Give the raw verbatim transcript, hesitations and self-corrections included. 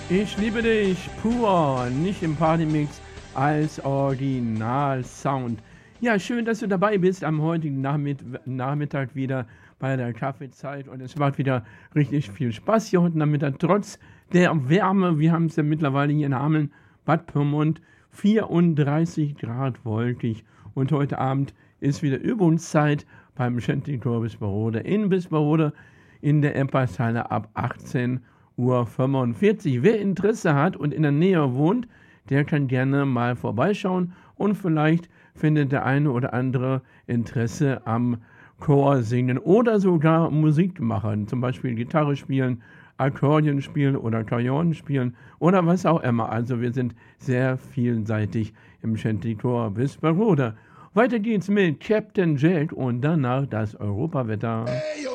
Ich liebe dich pur, nicht im Partymix als Originalsound. Ja, schön, dass du dabei bist am heutigen Nachmitt Nachmittag wieder bei der Kaffeezeit und es macht wieder richtig viel Spaß hier heute Nachmittag, trotz der Wärme. Wir haben es ja mittlerweile hier in Hameln, Bad Pyrmont, vierunddreißig Grad wolkig und heute Abend ist wieder Übungszeit beim Shantytour Bisperode in Bisperode in der Empershalle ab achtzehn Uhr fünfundvierzig. Wer Interesse hat und in der Nähe wohnt, der kann gerne mal vorbeischauen und vielleicht findet der eine oder andere Interesse am Chor singen oder sogar Musik machen, zum Beispiel Gitarre spielen, Akkordeon spielen oder Akkordeon spielen oder was auch immer. Also wir sind sehr vielseitig im Shantychor Bisperode. Weiter geht's mit Captain Jack und danach das Europawetter.